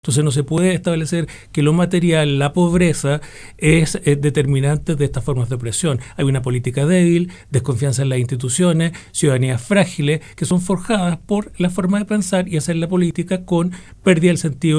Entonces no se puede establecer que lo material, la pobreza, es determinante de estas formas de opresión. Hay una política débil, desconfianza en las instituciones, ciudadanías frágiles que son forjadas por la forma de pensar y hacer la política con pérdida del sentido